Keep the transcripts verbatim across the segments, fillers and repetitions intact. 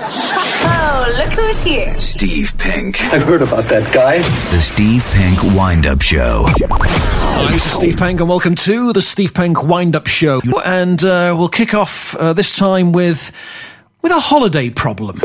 Oh, look who's here. Steve Pink. I've heard about that guy. The Steve Pink Wind-Up Show. Hi, this is Steve Pink, and welcome to the Steve Pink Wind-Up Show. And uh, we'll kick off uh, this time with with a holiday problem.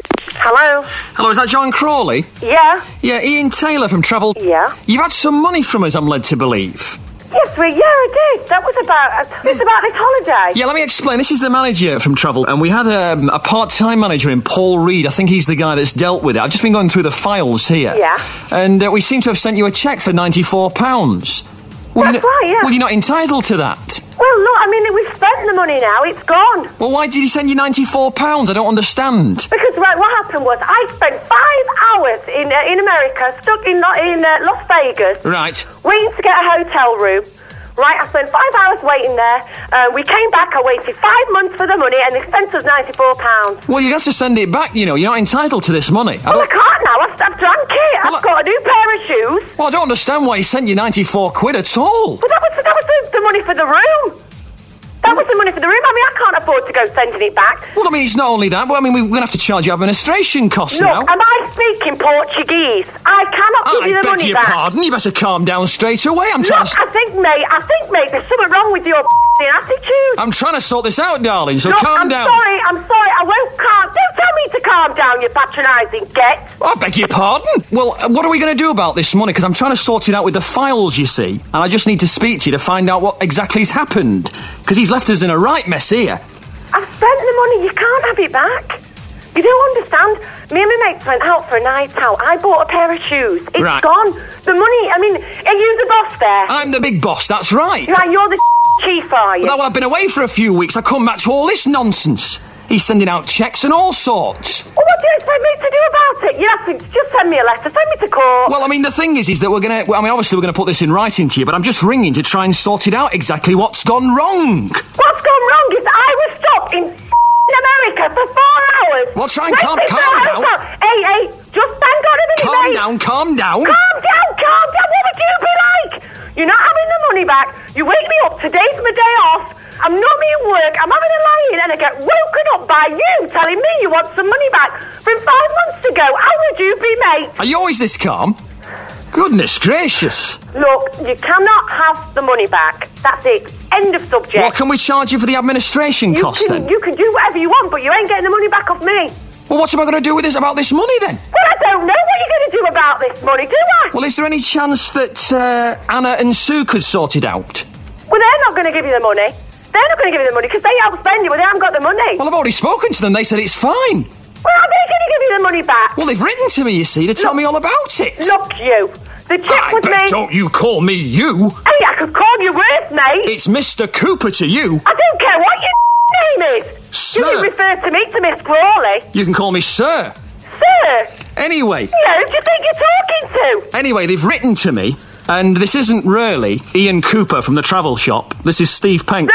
Hello? Hello, is that John Crawley? Yeah? Yeah, Ian Taylor from Travel... Yeah? You've had some money from us, I'm led to believe. Yes, well, yeah, I did. That was about, uh, it's about this holiday. Yeah, let me explain. This is the manager from Travel, and we had a, a part-time manager in Paul Reed. I think he's the guy that's dealt with it. I've just been going through the files here. Yeah. And uh, we seem to have sent you a cheque for ninety-four pounds. Well, That's you're, right, yeah. Well, you're not entitled to that. Well, look, I mean, we've spent the money now. It's gone. Well, why did he send you ninety-four pounds? I don't understand. Because, right, what happened was I spent five hours in uh, in America, stuck in, in uh, Las Vegas. Right. Waiting to get a hotel room. Right, I spent five hours waiting there. Uh, we came back, I waited five months for the money, and they sent us ninety-four pounds. Well, you have to send it back, you know. You're not entitled to this money. I Well, I don't... can't now. I've, I've drank it. Well, I've got a new pair of shoes. Well, I don't understand why he sent you ninety-four quid at all. Well, that was, that was the, the money for the room. That was the money for the room. I mean, I can't afford to go sending it back. Well, I mean, it's not only that, but I mean, we're going to have to charge you administration costs Look, now. am I speaking Portuguese? I cannot give I you the beg money your back. pardon. You better calm down straight away. I'm trying Look, to... I think, mate, I think, mate, there's something wrong with your attitude. I'm trying to sort this out, darling, so Look, calm I'm down. sorry, I'm sorry, I won't calm. Don't tell me to calm down, you patronising get. I beg your pardon. Well, uh, what are we going to do about this money? Because I'm trying to sort it out with the files, you see. And I just need to speak to you to find out what exactly's happened. Because he's left us in a right mess here. I've spent the money, you can't have it back. You don't understand. Me and my mates went out for a night out. I bought a pair of shoes. It's Right. gone. The money, I mean, are you the boss there? I'm the big boss, that's right. Right, you're the chief, are you? Well, well, I've been away for a few weeks. I come back to all this nonsense. He's sending out cheques and all sorts. Well, what do you expect me to do about it? You have to just send me a letter, send me to court. Well, I mean, the thing is, is that we're going to... I mean, obviously, we're going to put this in writing to you, but I'm just ringing to try and sort it out exactly what's gone wrong. What's gone wrong is I was stopped in America for four hours. Well, try and calm- Waiting for calm a down. hotel. Hey, hey, just hang on a minute, Calm mate. down, calm down. Calm down, calm down. What would you be like? You're not having the money back. You wake me up. Today's my day off. I'm not me at work. I'm having a lie-in and I get woken up by you telling me you want some money back from five months ago. How would you be, mate? Are you always this calm? Goodness gracious. Look, you cannot have the money back. That's it. End of subject. Well, can we charge you for the administration you costs can, then? You can do whatever you want, but you ain't getting the money back off me. Well, what am I going to do with this about this money then? Well, I don't know what you're going to do about this money, do I? Well, is there any chance that uh, Anna and Sue could sort it out? Well, they're not going to give you the money. They're not going to give you the money because they outspend you, but they haven't got the money. Well, I've already spoken to them. They said it's fine. Well, are they going to give you the money back? Well, they've written to me, you see, to tell Look- me all about it. Look, you. The cheque I was bet made... don't you call me you. Hey, I could call you worse, mate. It's Mister Cooper to you. I don't care what your name is. Sir. You can refer to me to Miss Crawley. You can call me Sir. Sir. Anyway, Yeah, who do you think you're talking to? anyway, they've written to me, and this isn't really Ian Cooper from the travel shop. This is Steve Pink.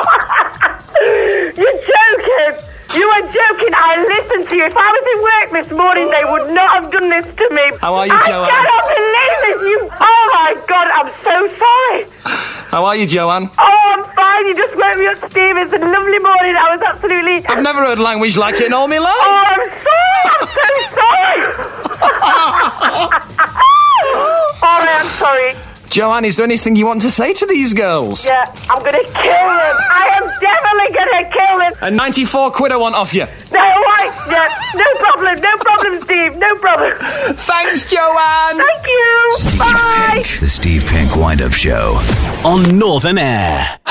You're joking. You are joking. I listened to you. If I was in work this morning, they would not have done this to me. How are you, I Joanne? cannot believe this. You... Oh, my God. I'm so sorry. How are you, Joanne? Oh, I'm fine. You just woke me up, Steve. It's a lovely morning. I was absolutely... I've never heard language like it in all my life. Oh, I'm sorry. I'm so sorry. All right, I'm sorry. Joanne, is there anything you want to say to these girls? Yeah, I'm going to kill them. I am definitely going to kill them. And ninety-four quid I want off you. No, right. Yeah, no problem. No problem, Steve. No problem. Thanks, Joanne. Thank you. Steve Bye. Pink. The Steve Pink Wind-Up Show. On Northern Air.